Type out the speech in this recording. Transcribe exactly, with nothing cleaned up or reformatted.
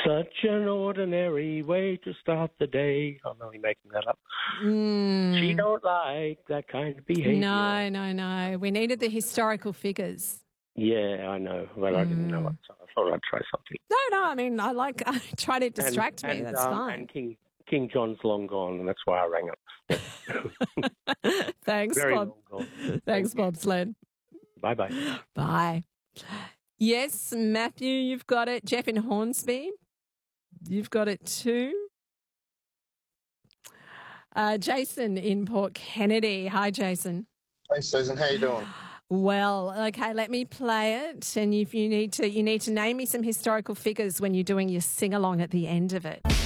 Such an ordinary way to start the day. I'm only making that up. Mm. She don't like that kind of behaviour. No, no, no. We needed the historical figures. Yeah, I know, but I didn't know it, so I thought I'd try something. No, no, I mean, I like, I try to distract and, me. and, That's um, fine. And King King John's long gone, and that's why I rang up. Thanks, Very Bob. long gone. Thanks, Thank Bob Sled. Bye-bye. Bye. Yes, Matthew, you've got it. Jeff in Hornsby, you've got it too. Uh, Jason in Port Kennedy. Hi, Jason. Hey, Susan. How you doing? Well, okay, let me play it. And if you need to, you need to name me some historical figures when you're doing your sing-along at the end of it.